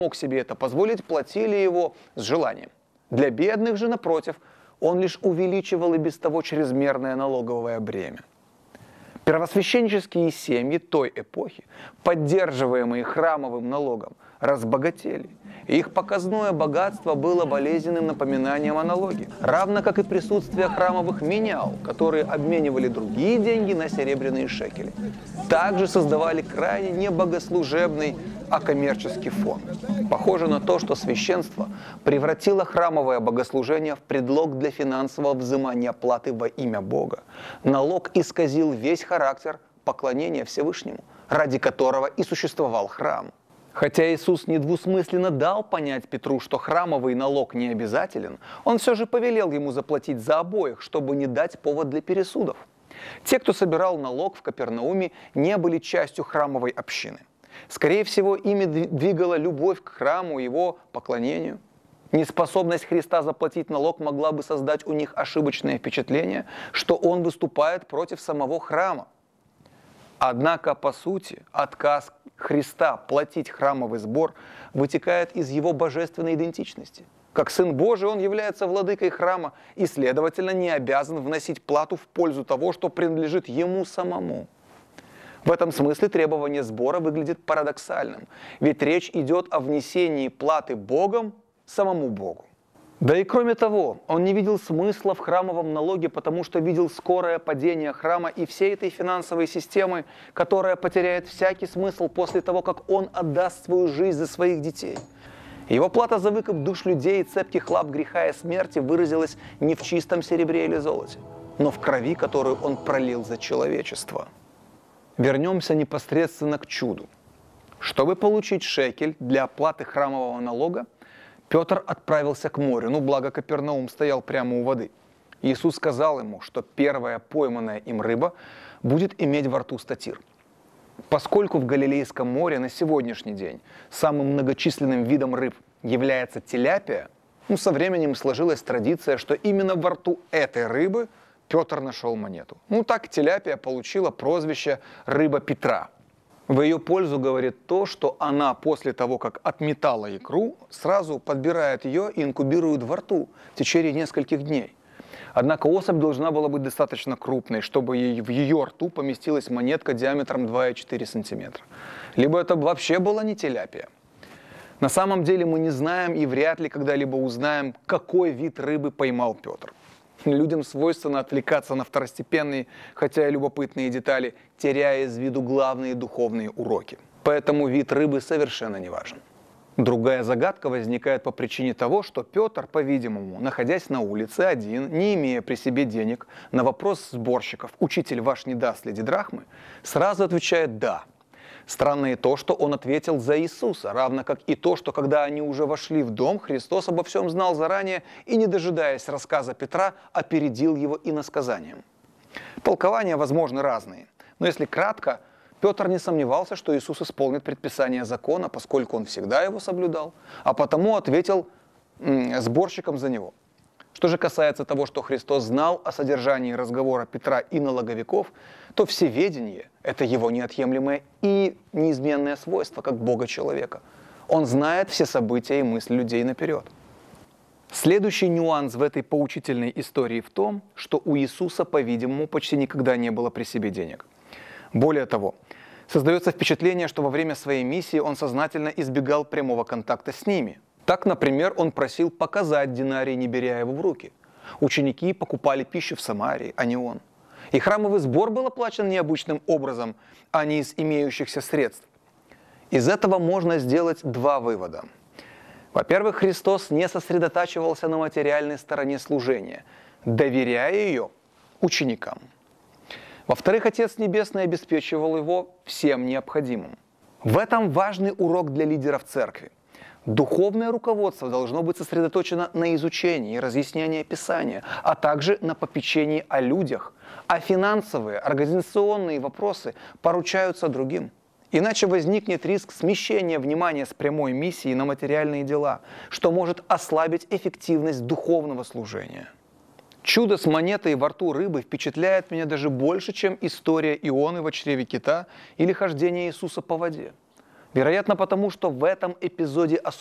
мог себе это позволить, платили его с желанием. Для бедных же, напротив, он лишь увеличивал и без того чрезмерное налоговое бремя. Первосвященнические семьи той эпохи, поддерживаемые храмовым налогом, разбогатели. И их показное богатство было болезненным напоминанием о налоге, равно как и присутствие храмовых менял, которые обменивали другие деньги на серебряные шекели. Также создавали крайне небогослужебный, а коммерческий фон. Похоже на то, что священство превратило храмовое богослужение в предлог для финансового взимания платы во имя Бога. Налог исказил весь характер поклонения Всевышнему, ради которого и существовал храм. Хотя Иисус недвусмысленно дал понять Петру, что храмовый налог не обязателен, он все же повелел ему заплатить за обоих, чтобы не дать повод для пересудов. Те, кто собирал налог в Капернауме, не были частью храмовой общины. Скорее всего, ими двигала любовь к храму и его поклонению. Неспособность Христа заплатить налог могла бы создать у них ошибочное впечатление, что он выступает против самого храма. Однако, по сути, отказ Христа платить храмовый сбор вытекает из его божественной идентичности. Как Сын Божий, он является владыкой храма и, следовательно, не обязан вносить плату в пользу того, что принадлежит ему самому. В этом смысле требование сбора выглядит парадоксальным, ведь речь идет о внесении платы Богом самому Богу. Да и кроме того, он не видел смысла в храмовом налоге, потому что видел скорое падение храма и всей этой финансовой системы, которая потеряет всякий смысл после того, как он отдаст свою жизнь за своих детей. Его плата за выкуп душ людей и цепких лап греха и смерти выразилась не в чистом серебре или золоте, но в крови, которую он пролил за человечество. Вернемся непосредственно к чуду. Чтобы получить шекель для оплаты храмового налога, Петр отправился к морю, благо Капернаум стоял прямо у воды. Иисус сказал ему, что первая пойманная им рыба будет иметь во рту статир. Поскольку в Галилейском море на сегодняшний день самым многочисленным видом рыб является тиляпия, со временем сложилась традиция, что именно во рту этой рыбы Петр нашел монету. Так тиляпия получила прозвище «рыба Петра». В ее пользу говорит то, что она после того, как отметала икру, сразу подбирает ее и инкубирует во рту в течение нескольких дней. Однако особь должна была быть достаточно крупной, чтобы в ее рту поместилась монетка диаметром 2,4 см. Либо это вообще была не тиляпия. На самом деле мы не знаем и вряд ли когда-либо узнаем, какой вид рыбы поймал Петр. Людям свойственно отвлекаться на второстепенные, хотя и любопытные детали, теряя из виду главные духовные уроки. Поэтому вид рыбы совершенно не важен. Другая загадка возникает по причине того, что Петр, по-видимому, находясь на улице один, не имея при себе денег, на вопрос сборщиков «Учитель ваш не даст ли дидрахмы?», сразу отвечает «да». Странно и то, что он ответил за Иисуса, равно как и то, что когда они уже вошли в дом, Христос обо всем знал заранее и, не дожидаясь рассказа Петра, опередил его иносказанием. Толкования возможны разные, но если кратко, Петр не сомневался, что Иисус исполнит предписание закона, поскольку он всегда его соблюдал, а потому ответил сборщикам за него. Что же касается того, что Христос знал о содержании разговора Петра и налоговиков, то всеведение – это его неотъемлемое и неизменное свойство, как Бога-человека. Он знает все события и мысли людей наперед. Следующий нюанс в этой поучительной истории в том, что у Иисуса, по-видимому, почти никогда не было при себе денег. Более того, создается впечатление, что во время своей миссии он сознательно избегал прямого контакта с ними. Так, например, он просил показать динарий, не беря его в руки. Ученики покупали пищу в Самарии, а не он. И храмовый сбор был оплачен необычным образом, а не из имеющихся средств. Из этого можно сделать два вывода. Во-первых, Христос не сосредотачивался на материальной стороне служения, доверяя ее ученикам. Во-вторых, Отец Небесный обеспечивал его всем необходимым. В этом важный урок для лидеров церкви. Духовное руководство должно быть сосредоточено на изучении и разъяснении Писания, а также на попечении о людях, а финансовые, организационные вопросы поручаются другим. Иначе возникнет риск смещения внимания с прямой миссии на материальные дела, что может ослабить эффективность духовного служения. Чудо с монетой во рту рыбы впечатляет меня даже больше, чем история Ионы во чреве кита или хождение Иисуса по воде. Вероятно, потому что в этом эпизоде